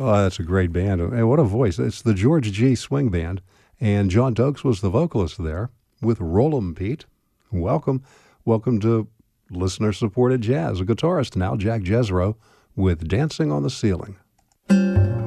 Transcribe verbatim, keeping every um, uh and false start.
Oh, that's a great band. And what a voice. It's the George G. Swing Band, and John Dokes was the vocalist there with Roll 'em Pete. Welcome. Welcome to listener-supported jazz. A guitarist now, Jack Jezro, with Dancing on the Ceiling.